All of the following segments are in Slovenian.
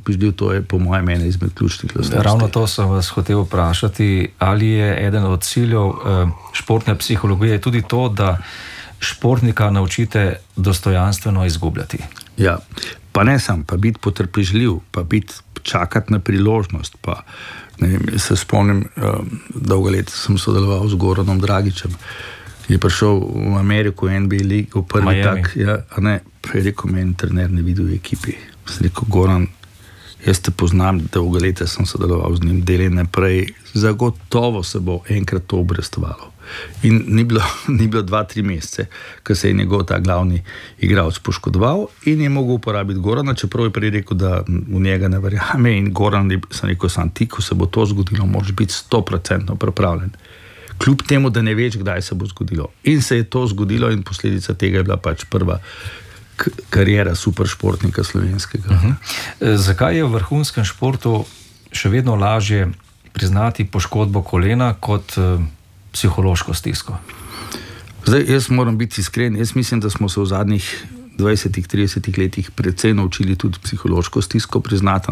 potrpežljiv, to je po mojem ena izmed ključnih lastnosti. Ravno to sem vas hotel vprašati, ali je eden od ciljev športne psihologije tudi to, da športnika naučite dostojanstveno izgubljati. Ja, pa ne sam, pa biti potrpežljiv, pa čakati na priložnost, pa ne vem, se spomnim, dolgo let sem sodeloval z Goranom Dragićem, je prišel v Ameriko, NBA ligo, prvi Miami. tak, ja, a ne, pa je rekel, meni trener ne vidi v ekipi. Sem rekel, Goran, jaz te poznam, dolgo leta sem sodeloval z njim, delaj naprej, zagotovo se bo enkrat to obrestovalo. In ni bilo 2-3 mesece, ko se je njegov ta glavni igralec poškodoval in je mogel uporabiti Gorana, čeprav je prej rekel, da v njega ne verjame, in Goran, sem rekel, ti, ko se bo to zgodilo, moraš biti 100% pripravljen. Kljub temu, da ne veš, kdaj se bo zgodilo. In se je to zgodilo in posledica tega je bila pač prva karijera superšportnika slovenskega. Zakaj je v vrhunskem športu še vedno lažje priznati poškodbo kolena kot psihološko stisko? Zdaj, jaz moram biti iskren, jaz mislim, da smo se v zadnjih 20-30 letih precej naučili tudi psihološko stisko priznati.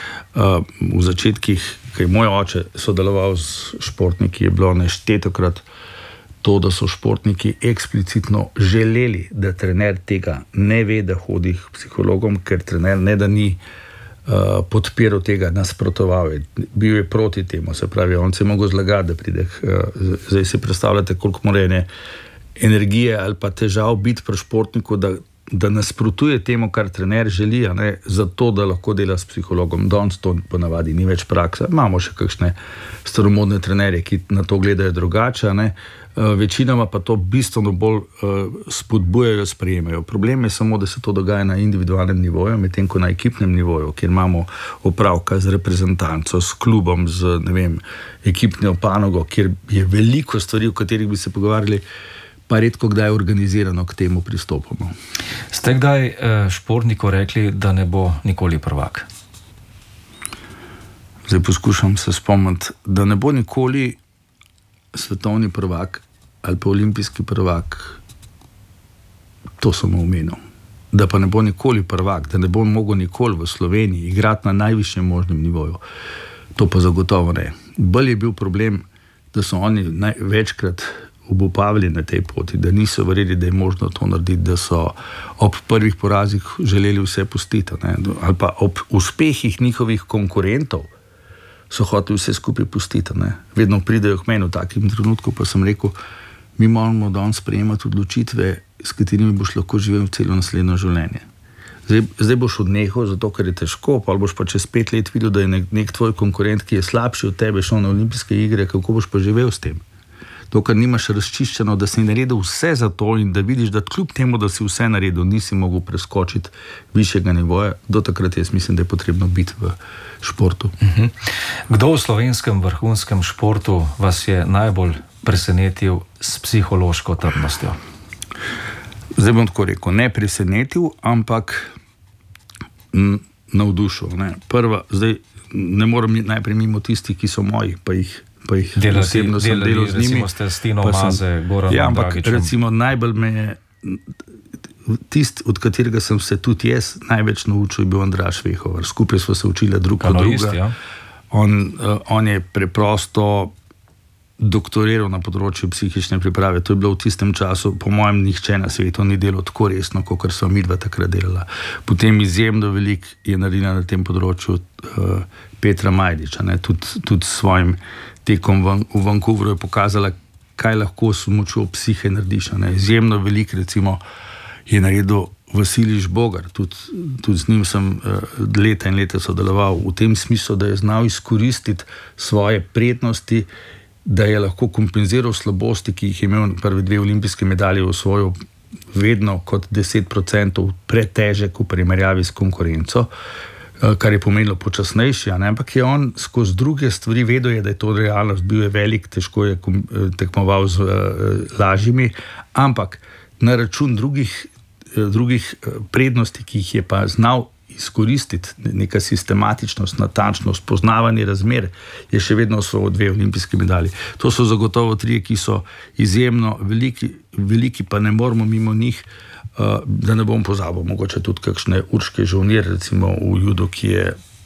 V začetkih, ko je moj oče sodeloval s športniki, je bilo neštetokrat to, da so športniki eksplicitno želeli, da trener tega ne ve, da hodi k psihologom, ker trener ne da ni podpiral tega, nasprotoval je, bil je proti temu, se pravi, on se je mogel zlagati, da pride. Zdaj si predstavljate, koliko mora energije ali pa težav biti pri športniku, da nasprotuje temu, kar trener želi, zato, da lahko dela s psihologom. Danes to ponavadi ni več praksa. Imamo še kakšne staromodne trenerje, ki na to gledajo drugače, večinoma pa to bistveno bolj spodbujajo, sprejemajo. Problem je samo, da se to dogaja na individualnem nivoju, medtem ko na ekipnem nivoju, kjer imamo opravka z reprezentanco, s klubom, z ekipno panogo, kjer je veliko stvari, o katerih bi se pogovarjali, pa redko kdaj organizirano k temu pristopamo. Ste kdaj športniku rekli, da ne bo nikoli prvak? Zdaj poskušam se spomniti, da ne bo nikoli svetovni prvak ali pa olimpijski prvak, to sem omenil. Da pa ne bo nikoli prvak, da ne bo mogel nikoli v Sloveniji igrati na najvišjem možnem nivoju, to pa zagotovo ne. Bolj je bil problem, da so oni večkrat obupavili na tej poti, da niso verjeli, da je možno to narediti, da so ob prvih porazih želeli vse pustiti, ali pa ob uspehih njihovih konkurentov so hoteli vse skupaj pustiti. Vedno pridejo k meni v takim trenutku, pa sem rekel, mi moramo danes sprejemati odločitve, s katerimi boš lahko živel celo naslednjo življenje. Zdaj boš odnehal, zato ker je težko, pa boš pa čez 5 let videl, da je nek tvoj konkurent, ki je slabši od tebe, šel na olimpijske igre, kako boš pa živel s tem? Dokler nimaš razčiščeno, da si naredil vse za to in da vidiš, da kljub temu, da si vse naredil, nisi mogel preskočiti višjega nivoja, do takrat jaz mislim, da je potrebno biti v športu. Kdo v slovenskem vrhunskem športu vas je najbolj presenetil s psihološko trdnostjo? Zdaj bom tako rekel, ne presenetil, ampak navdušil. Prva, zdaj ne moram najprej mimo tistih, ki so moji, pa jih osebno sem delal z njimi. Recimo ste s Tino Maze, Goranom Dragićem. Ja, ampak recimo najbolj me je tisti, od katerega sem se tudi jaz največ naučil, je bil Andraž Vehovar. Skupaj smo se učili drug od druga. Ja. On je preprosto doktoriral na področju psihične priprave. To je bilo v tistem času, po mojem, nihče na svetu ni delal tako resno, kot so midva takrat delala. Potem izjemno veliko je naredila na tem področju Petra Majdiča, tudi s svojim tekom v Vancouverju je pokazala, kaj lahko s močjo psihe narediš. Izjemno veliko, recimo, je naredil Vasilij Žbogar, tudi z njim sem leta in leta sodeloval v tem smislu, da je znal izkoristiti svoje prednosti, da je lahko kompenziral slabosti, ki jih je imel prve 2 olimpijske medalje v svojo vedno kot 10% pretežek v primerjavi s konkurenco, kar je pomenilo počasnejši, ampak je on skozi druge stvari vedel, da je to realnost, bil je velik, težko je tekmoval z lažjimi, ampak na račun drugih prednosti, ki jih je pa znal izkoristiti, neka sistematičnost, natančnost, poznavanje razmer, je še vedno osvojil 2 olimpijske medalje. To so zagotovo 3, ki so izjemno veliki, pa ne moramo mimo njih, da ne bom pozabil, mogoče tudi kakšne Urške Žolnir, recimo v judu, ki je